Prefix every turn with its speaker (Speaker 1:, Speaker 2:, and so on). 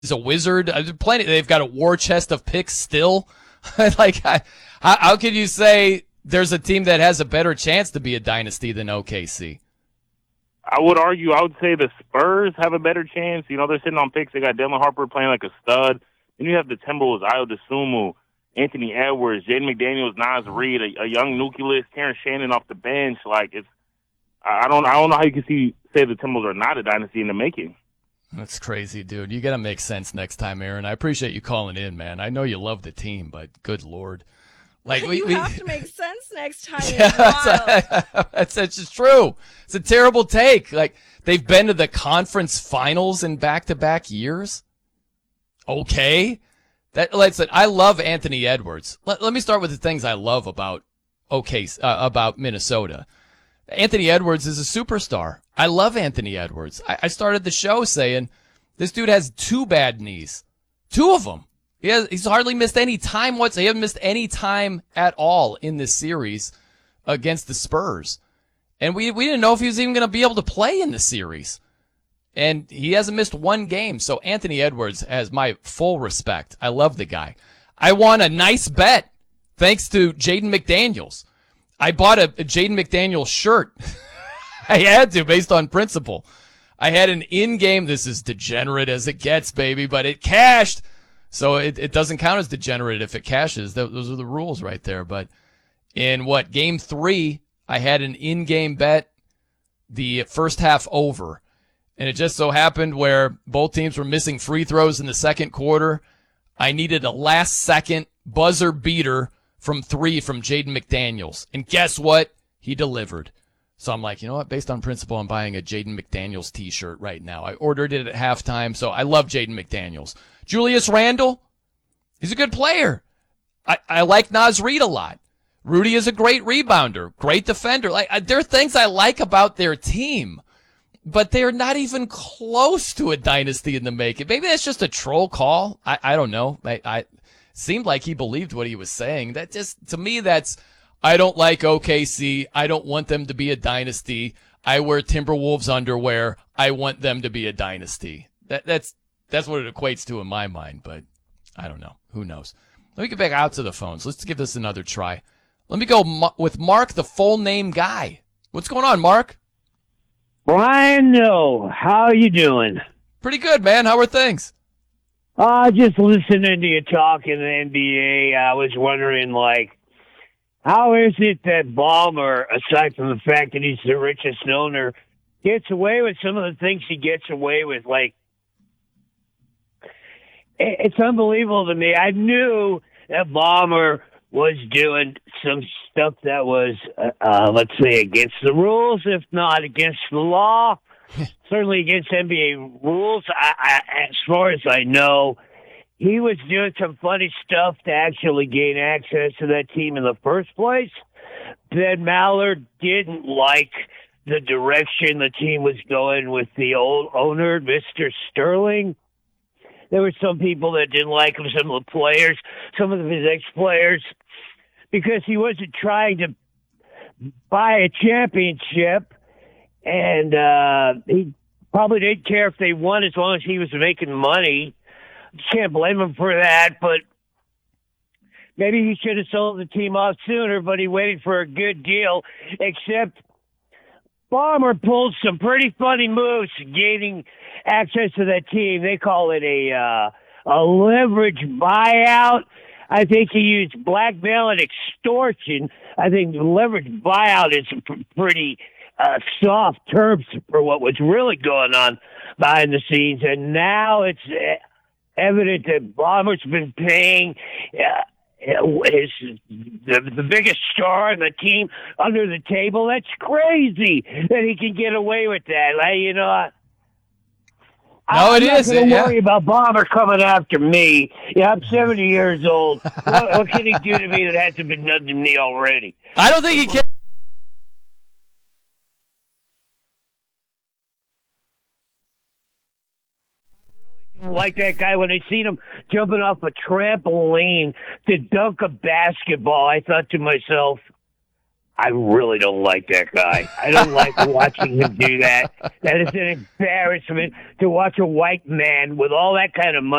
Speaker 1: He's a wizard. Plenty. They've got a war chest of picks still. Like, how could you say there's a team that has a better chance to be a dynasty than OKC?
Speaker 2: I would argue, I would say the Spurs have a better chance. You know, they're sitting on picks. They got Dylan Harper playing like a stud. Then you have the Timberwolves, Ayo Dosunmu, Anthony Edwards, Jaden McDaniels, Naz Reid, a young nucleus, Terrence Shannon off the bench. Like, I don't know how you can say the Timberwolves are not a dynasty in the making.
Speaker 1: That's crazy, dude. You got to make sense next time, Aaron. I appreciate you calling in, man. I know you love the team, but good Lord.
Speaker 3: Like you have to make sense next time.
Speaker 1: Yeah, that's just true. It's a terrible take. Like, they've been to the conference finals in back-to-back years. Okay. Listen, I love Anthony Edwards. Let me start with the things I love about about Minnesota. Anthony Edwards is a superstar. I love Anthony Edwards. I started the show saying this dude has 2 bad knees. 2 of them. He's hardly missed any time whatsoever. He hasn't missed any time at all in this series against the Spurs. And we didn't know if he was even going to be able to play in the series. And he hasn't missed 1 game. So Anthony Edwards has my full respect. I love the guy. I won a nice bet thanks to Jaden McDaniels. I bought a Jaden McDaniels shirt. I had to, based on principle. I had an in-game, this is degenerate as it gets, baby, but it cashed. So it doesn't count as degenerate if it cashes. Those are the rules right there. But in game 3, I had an in-game bet, the first half over. And it just so happened where both teams were missing free throws in the second quarter. I needed a last-second buzzer beater from 3 from Jaden McDaniels. And guess what? He delivered. So I'm like, you know what? Based on principle, I'm buying a Jaden McDaniels t-shirt right now. I ordered it at halftime, so I love Jaden McDaniels. Julius Randle, he's a good player. I like Naz Reid a lot. Rudy is a great rebounder, great defender. There are things I like about their team, but they're not even close to a dynasty in the making. Maybe that's just a troll call. I don't know. I seemed like he believed what he was saying. That just, to me, I don't like OKC. I don't want them to be a dynasty. I wear Timberwolves underwear. I want them to be a dynasty. That's what it equates to in my mind, but I don't know. Who knows? Let me get back out to the phones. Let's give this another try. Let me go with Mark, the full name guy. What's going on, Mark?
Speaker 4: Brian, no. How are you doing?
Speaker 1: Pretty good, man. How are things?
Speaker 4: Just listening to you talk in the NBA, I was wondering, how is it that Ballmer, aside from the fact that he's the richest owner, gets away with some of the things he gets away with? It's unbelievable to me. I knew that Ballmer was doing some stuff that was, let's say, against the rules, if not against the law. Certainly against NBA rules. As far as I know, he was doing some funny stuff to actually gain access to that team in the first place. Ben Maller didn't like the direction the team was going with the old owner, Mr. Sterling. There were some people that didn't like him, some of the players, some of his ex-players, because he wasn't trying to buy a championship, and he probably didn't care if they won as long as he was making money. Can't blame him for that, but maybe he should have sold the team off sooner, but he waited for a good deal, except Ballmer pulled some pretty funny moves gaining access to that team. They call it a leverage buyout. I think he used blackmail and extortion. I think leverage buyout is pretty soft terms for what was really going on behind the scenes. And now it's evident that Ballmer's been paying the biggest star on the team under the table. That's crazy that he can get away with that. I'm not going to worry about Ballmer coming after me. Yeah, I'm 70 years old. What can he do to me that hasn't been done to me already?
Speaker 1: I don't think he can.
Speaker 4: Like that guy, when I seen him jumping off a trampoline to dunk a basketball, I thought to myself, I really don't like that guy. I don't like watching him do that. That is an embarrassment to watch a white man with all that kind of money